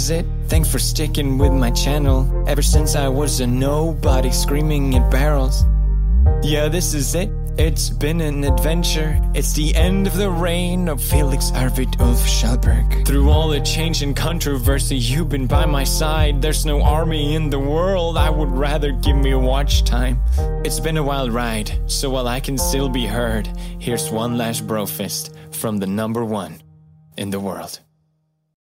is it. Thanks for sticking with my channel ever since I was a nobody screaming at barrels. Yeah, this is it. It's been an adventure. It's the end of the reign of Felix Arvid Ulf Schallberg. Through all the change and controversy, you've been by my side. There's no army in the world. I would rather give me watch time. It's been a wild ride, so while I can still be heard, here's one last brofist from the #1 in the world.